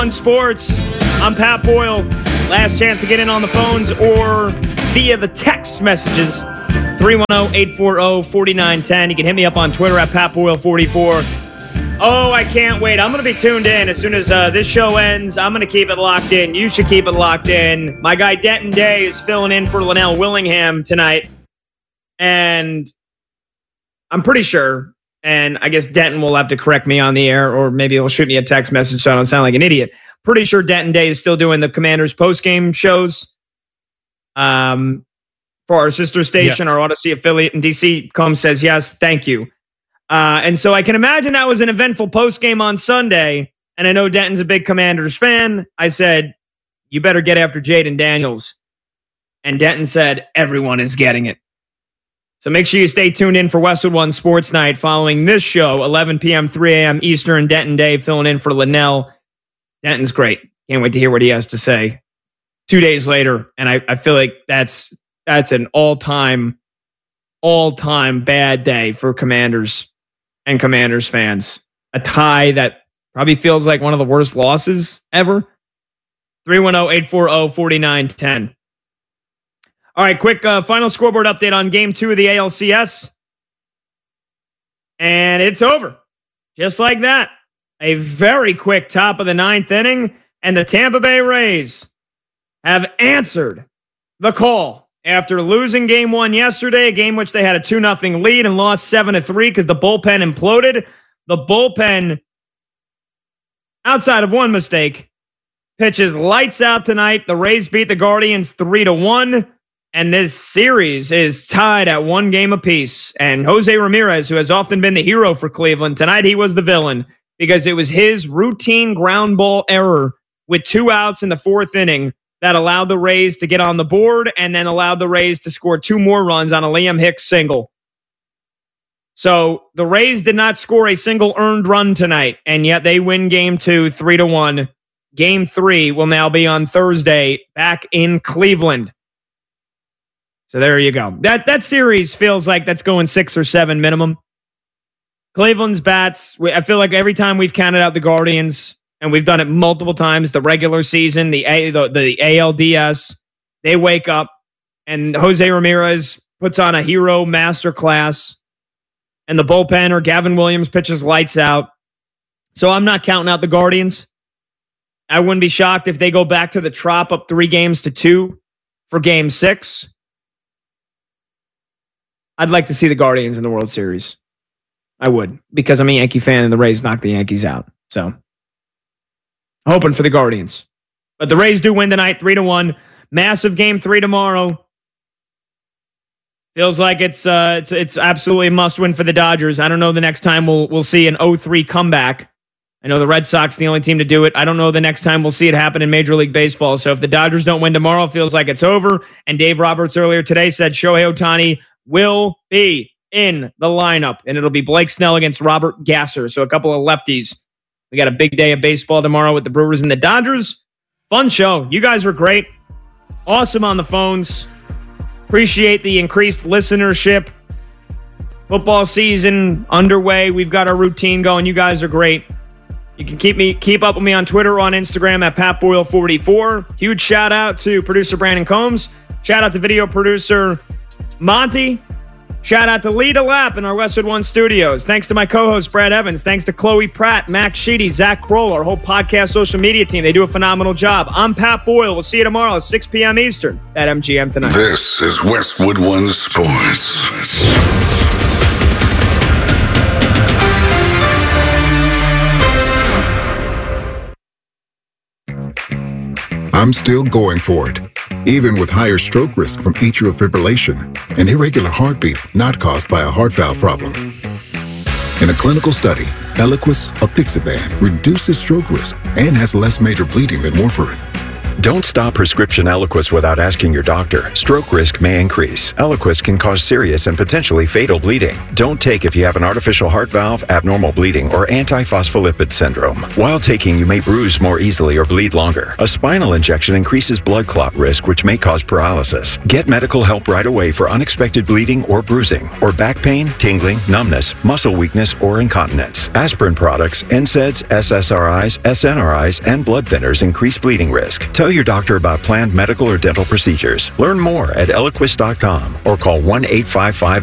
Sports. I'm Pat Boyle. Last chance to get in on the phones or via the text messages. 310-840-4910. You can hit me up on Twitter at PatBoyle44. Oh, I can't wait. I'm going to be tuned in as soon as this show ends. I'm going to keep it locked in. You should keep it locked in. My guy Denton Day is filling in for Linnell Willingham tonight. And I'm pretty sure, and I guess Denton will have to correct me on the air, or maybe he'll shoot me a text message so I don't sound like an idiot. Pretty sure Denton Day is still doing the Commanders post-game shows for our sister station, yes. Our Odyssey affiliate in DC. Combs says, yes, thank you. And so I can imagine that was an eventful post-game on Sunday, and I know Denton's a big Commanders fan. I said, you better get after Jaden Daniels. And Denton said, everyone is getting it. So make sure you stay tuned in for Westwood One Sports Night following this show, 11 p.m., 3 a.m. Eastern. Denton Day filling in for Linnell. Denton's great. Can't wait to hear what he has to say 2 days later. And I feel like that's an all-time bad day for Commanders and Commanders fans. A tie that probably feels like one of the worst losses ever. 310-840-4910. All right, quick final scoreboard update on Game 2 of the ALCS. And it's over. Just like that. A very quick top of the ninth inning. And the Tampa Bay Rays have answered the call after losing Game 1 yesterday, a game which they had a 2-0 lead and lost 7-3 because the bullpen imploded. The bullpen, outside of one mistake, pitches lights out tonight. The Rays beat the Guardians 3-1. And this series is tied at 1 game apiece. And Jose Ramirez, who has often been the hero for Cleveland, tonight he was the villain because it was his routine ground ball error with 2 outs in the 4th inning that allowed the Rays to get on the board and then allowed the Rays to score 2 more runs on a Liam Hicks single. So the Rays did not score a single earned run tonight, and yet they win Game 2 3-1. Game 3 will now be on Thursday back in Cleveland. So there you go. That series feels like that's going 6 or 7 minimum. Cleveland's bats, I feel like every time we've counted out the Guardians, and we've done it multiple times, the regular season, the ALDS, they wake up, and Jose Ramirez puts on a hero masterclass, and the bullpen or Gavin Williams pitches lights out. So I'm not counting out the Guardians. I wouldn't be shocked if they go back to the Trop up 3-2 for Game 6. I'd like to see the Guardians in the World Series. I would, because I'm a Yankee fan and the Rays knocked the Yankees out. So, hoping for the Guardians. But the Rays do win tonight, 3-1. Massive Game 3 tomorrow. Feels like it's absolutely a must-win for the Dodgers. I don't know the next time we'll see an 0-3 comeback. I know the Red Sox are the only team to do it. I don't know the next time we'll see it happen in Major League Baseball. So if the Dodgers don't win tomorrow, it feels like it's over. And Dave Roberts earlier today said Shohei Ohtani will be in the lineup, and it'll be Blake Snell against Robert Gasser. So a couple of lefties. We got a big day of baseball tomorrow with the Brewers and the Dodgers. Fun show. You guys were great. Awesome on the phones. Appreciate the increased listenership. Football season underway. We've got our routine going. You guys are great. You can keep up with me on Twitter or on Instagram at PatBoyle44. Huge shout out to producer Brandon Combs. Shout out to video producer Monty. Shout out to Lee DeLapp in our Westwood One studios. Thanks to my co-host, Brad Evans. Thanks to Chloe Pratt, Max Sheedy, Zach Kroll, our whole podcast social media team. They do a phenomenal job. I'm Pat Boyle. We'll see you tomorrow at 6 p.m. Eastern at MGM tonight. This is Westwood One Sports. I'm still going for it, even with higher stroke risk from atrial fibrillation, an irregular heartbeat not caused by a heart valve problem. In a clinical study, Eliquis apixaban reduces stroke risk and has less major bleeding than warfarin. Don't stop prescription Eliquis without asking your doctor. Stroke risk may increase. Eliquis can cause serious and potentially fatal bleeding. Don't take if you have an artificial heart valve, abnormal bleeding, or antiphospholipid syndrome. While taking, you may bruise more easily or bleed longer. A spinal injection increases blood clot risk, which may cause paralysis. Get medical help right away for unexpected bleeding or bruising, or back pain, tingling, numbness, muscle weakness, or incontinence. Aspirin products, NSAIDs, SSRIs, SNRIs, and blood thinners increase bleeding risk. Tell your doctor about planned medical or dental procedures. Learn more at Eliquis.com or call 1-855